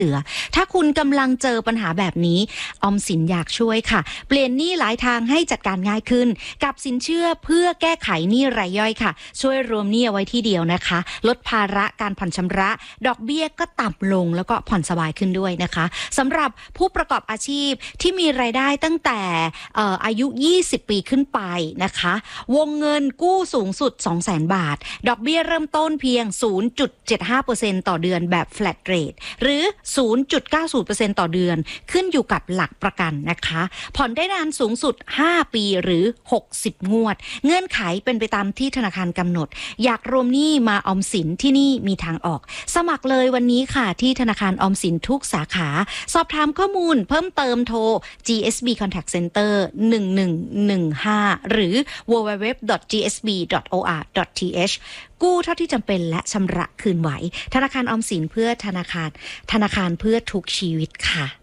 เหลือถ้าคุณกำลังเจอปัญหาแบบนี้ออมสินอยากช่วยค่ะเปลี่ยนหนี้หลายทางให้จัดการง่ายขึ้นกับสินเชื่อเพื่อแก้ไขหนี้รายย่อยค่ะช่วยรวมหนี้เอาไว้ที่เดียวนะคะลดภาระการผ่อนชำระดอกเบี้ยก็ต่ำลงแล้วก็ผ่อนสบายขึ้นด้วยนะคะสำหรับผู้ประกอบอาชีพที่มีรายได้ตั้งแต่อายุ20ปีขึ้นไปนะคะวงเงินกู้สูงสุด 200,000 บาทดอกเบี้ยเริ่มต้นเพียง 0.75% ต่อเดือนแบบ flat rate หรือ 0.90% ต่อเดือนขึ้นอยู่กับหลักประกันนะคะผ่อนได้นานสูงสุด5ปีหรือ60งวดเงื่อนไขเป็นไปตามที่ธนาคารกำหนดอยากรวมหนี้มาออมสินที่นี่มีทางออกสมัครเลยวันนี้ค่ะที่ธนาคารออมสินทุกสาขาสอบถามข้อมูลเพิ่มเติมโทร GSB Contact Center 1115หรือ www.gsb.or.th กู้เท่าที่จำเป็นและชำระคืนไหวธนาคารออมสินเพื่อธนาคารเพื่อทุกชีวิตค่ะ